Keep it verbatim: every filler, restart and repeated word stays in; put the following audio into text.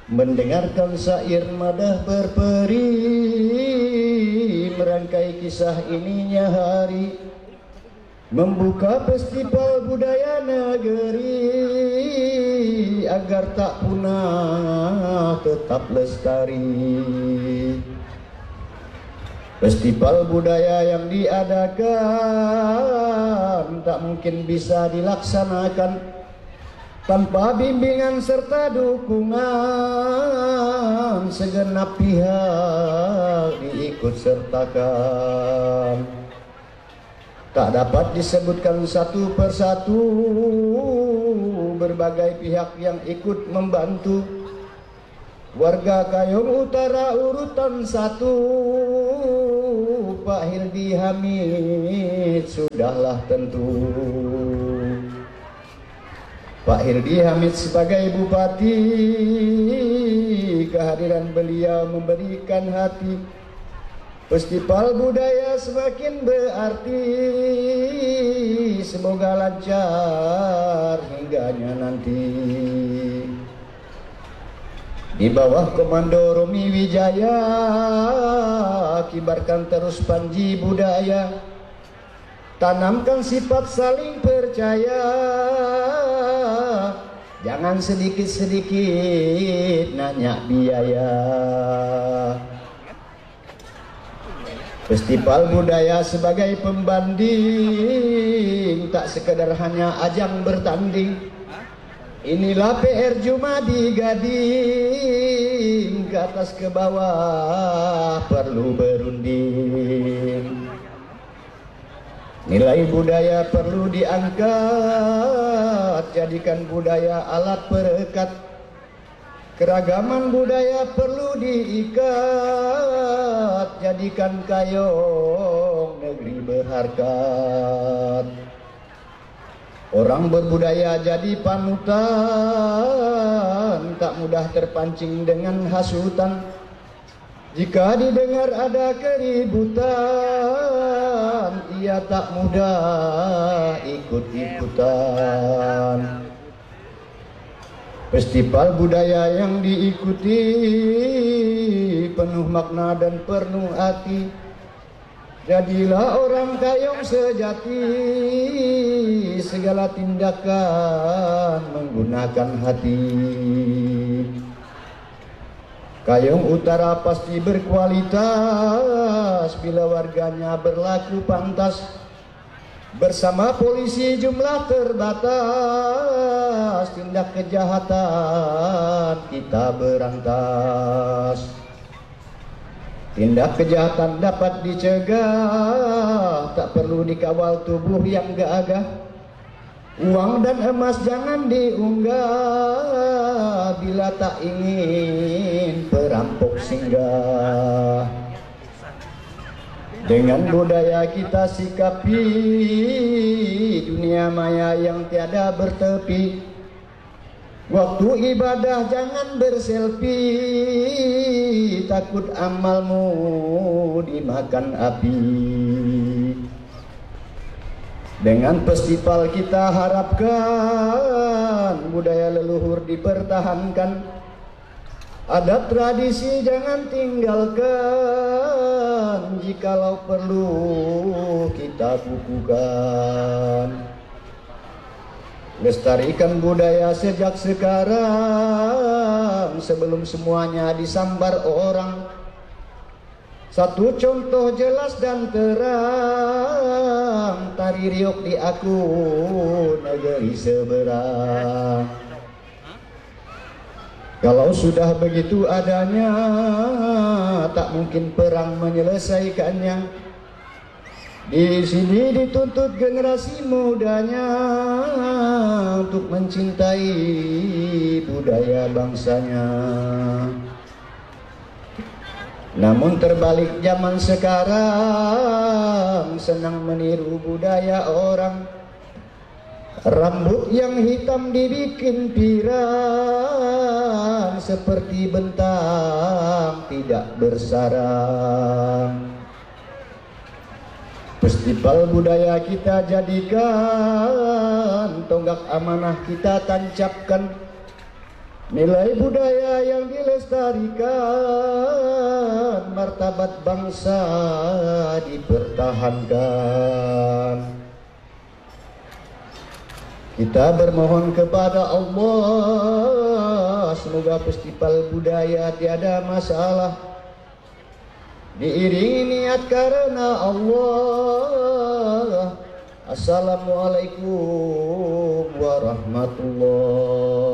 mendengarkan syair madah berperi, merangkai kisah ininya hari, membuka festival budaya negeri agar tak punah tetap lestari. Festival budaya yang diadakan tak mungkin bisa dilaksanakan tanpa bimbingan serta dukungan segenap pihak diikut sertakan. Tak dapat disebutkan satu persatu berbagai pihak yang ikut membantu. Warga Kayong Utara urutan satu, Pak Hildi Hamid sudahlah tentu. Pak Hildi Hamid sebagai bupati, kehadiran beliau memberikan hati. Festival budaya semakin berarti, semoga lancar hingganya nanti. Di bawah komando Romi Wijaya, kibarkan terus panji budaya, tanamkan sifat saling percaya, jangan sedikit-sedikit nanya biaya. Festival budaya sebagai pembanding, tak sekedar hanya ajang bertanding. Inilah P R Jumadi Gading, ke atas ke bawah perlu berunding. Nilai budaya perlu diangkat, jadikan budaya alat perekat. Keragaman budaya perlu diikat, jadikan Kayong negeri berharkat. Orang berbudaya jadi panutan, tak mudah terpancing dengan hasutan. Jika didengar ada keributan, ia tak mudah ikut-ikutan. Festival budaya yang diikuti penuh makna dan penuh hati. Jadilah orang Kayong sejati, segala tindakan menggunakan hati. Kayong Utara pasti berkualitas bila warganya berlaku pantas. Bersama polisi jumlah terbatas, tindak kejahatan kita berantas. Tindak kejahatan dapat dicegah, tak perlu dikawal tubuh yang gagah. Uang dan emas jangan diunggah, bila tak ingin perampok singgah. Dengan budaya kita sikapi dunia maya yang tiada bertepi. Waktu ibadah jangan berselfie, takut amalmu dimakan api. Dengan festival kita harapkan budaya leluhur dipertahankan. Adat tradisi jangan tinggalkan, jikalau perlu kita kukuhkan. Lestarikan budaya sejak sekarang, sebelum semuanya disambar orang. Satu contoh jelas dan terang, tari riok di aku negeri seberang. Kalau sudah begitu adanya, tak mungkin perang menyelesaikannya. Di sini dituntut generasi mudanya untuk mencintai budaya bangsanya. Namun terbalik zaman sekarang, senang meniru budaya orang. Rambut yang hitam dibikin pirang, seperti bentang tidak bersarang. Festival budaya kita jadikan tonggak amanah kita tancapkan. Nilai budaya yang dilestarikan, martabat bangsa dipertahankan. Kita bermohon kepada Allah, semoga festival budaya tiada masalah, diiringi niat karena Allah. Assalamualaikum warahmatullahi